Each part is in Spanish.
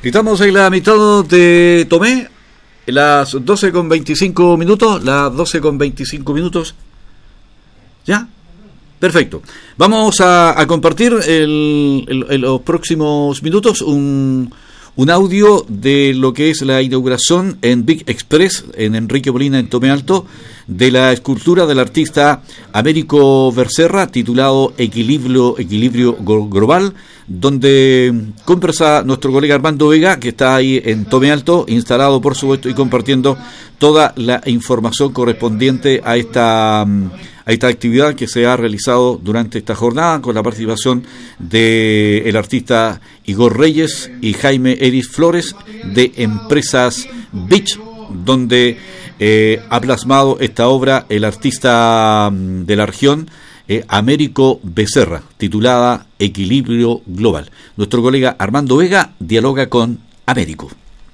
Estamos en la mitad de Tomé, las 12:25, las 12:25. ¿Ya? Perfecto. Vamos a compartir en los próximos minutos un audio de lo que es la inauguración en Big Express, en Enrique Molina, en Tomé Alto, de la escultura del artista Américo Becerra, titulado Equilibrio Global, donde conversa nuestro colega Armando Vega, que está ahí en Tomé Alto, instalado por supuesto y compartiendo toda la información correspondiente a esta actividad que se ha realizado durante esta jornada, con la participación del artista Igor Reyes y Jaime Eris Flores de Empresas Beach, donde ha plasmado esta obra el artista de la región, Américo Becerra, titulada Equilibrio Global. Nuestro colega Armando Vega dialoga con Américo.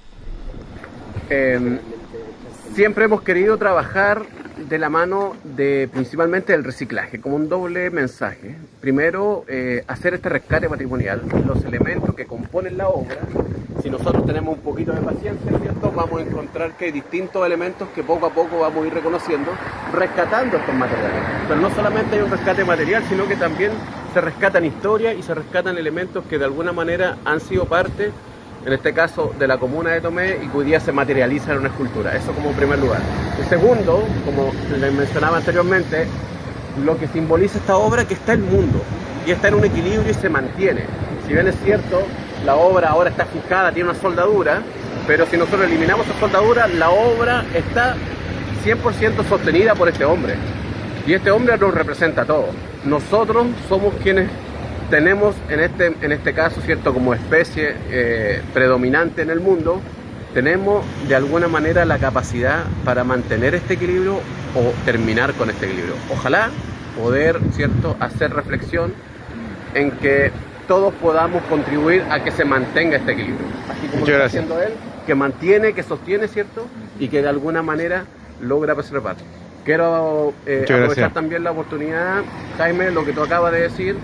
Siempre hemos querido trabajar de la mano de principalmente del reciclaje, como un doble mensaje. Primero, hacer este rescate patrimonial, los elementos que componen la obra. Si nosotros tenemos un poquito de paciencia, ¿cierto?, vamos a encontrar que hay distintos elementos que poco a poco vamos a ir reconociendo, rescatando estos materiales. Pero no solamente hay un rescate material, sino que también se rescatan historias y se rescatan elementos que de alguna manera han sido parte, en este caso, de la comuna de Tomé, y que hoy día se materializa en una escultura. Eso como primer lugar. El segundo, como les mencionaba anteriormente, lo que simboliza esta obra, que está el mundo, y está en un equilibrio y se mantiene. Si bien es cierto, la obra ahora está fijada, tiene una soldadura, pero si nosotros eliminamos esa soldadura, la obra está 100% sostenida por este hombre. Y este hombre nos representa a todos. Nosotros somos quienes tenemos en este caso, ¿cierto?, como especie predominante en el mundo, tenemos de alguna manera la capacidad para mantener este equilibrio o terminar con este equilibrio. Ojalá poder, ¿cierto?, hacer reflexión en que todos podamos contribuir a que se mantenga este equilibrio. Así como lo está haciendo él, que mantiene, que sostiene, ¿cierto?, y que de alguna manera logra preservar. Quiero aprovechar también la oportunidad, Jaime, lo que tú acabas de decir.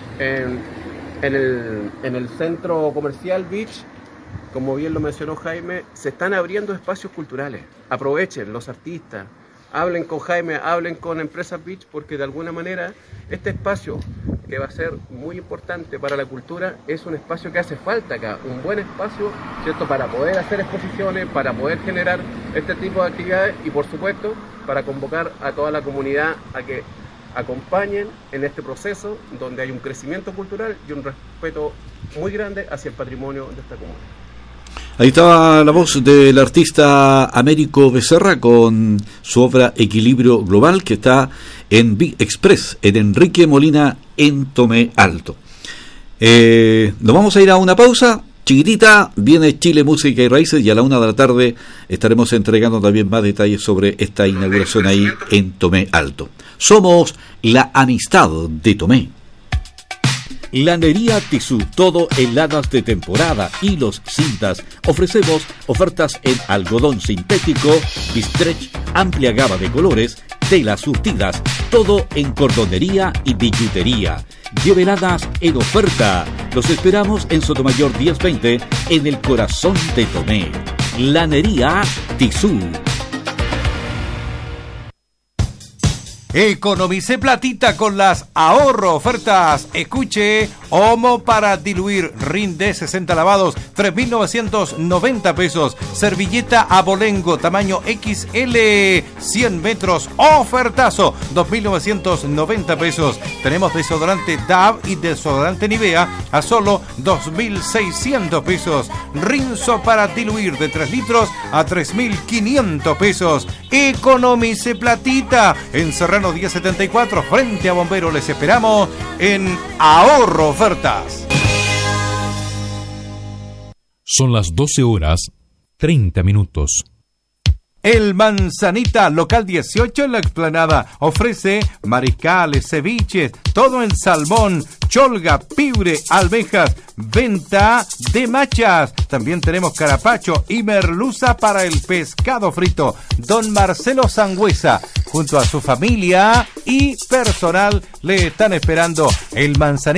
En el centro comercial Beach, como bien lo mencionó Jaime, se están abriendo espacios culturales. Aprovechen los artistas, hablen con Jaime, hablen con Empresas Beach, porque de alguna manera este espacio, que va a ser muy importante para la cultura, es un espacio que hace falta acá, un buen espacio, ¿cierto?, para poder hacer exposiciones, para poder generar este tipo de actividades y, por supuesto, para convocar a toda la comunidad a que acompañen en este proceso donde hay un crecimiento cultural y un respeto muy grande hacia el patrimonio de esta comuna. Ahí estaba la voz del artista Américo Becerra con su obra Equilibrio Global, que está en Big Express, en Enrique Molina, en Tomé Alto. Nos vamos a ir a una pausa chiquitita, viene Chile Música y Raíces, y a la 1:00 p.m. estaremos entregando también más detalles sobre esta inauguración ahí en Tomé Alto. Somos la amistad de Tomé. Lanería Tissú, todo en lanas de temporada, hilos, cintas. Ofrecemos ofertas en algodón sintético, bistretch, amplia gama de colores, telas surtidas, todo en cordonería y billutería. Lleveladas en oferta. Los esperamos en Sotomayor 1020, en el corazón de Tomé. Lanería Tissú. Economice platita con las ahorro ofertas. Escuche, Omo para diluir, rinde 60 lavados, 3.990 pesos. Servilleta Abolengo, tamaño XL, 100 metros, ofertazo, 2.990 pesos. Tenemos desodorante Dove y desodorante Nivea a solo 2.600 pesos. Rinzo para diluir de 3 litros a 3.500 pesos. Economice platita en Serrano 1074, frente a Bombero. Les esperamos en Ahorro Ofertas. Son las 12:30. El Manzanita, local 18 en la Explanada, ofrece mariscales, ceviches, todo en salmón, cholga, piure, almejas, venta de machas. También tenemos carapacho y merluza para el pescado frito. Don Marcelo Sangüesa, junto a su familia y personal, le están esperando. El Manzanita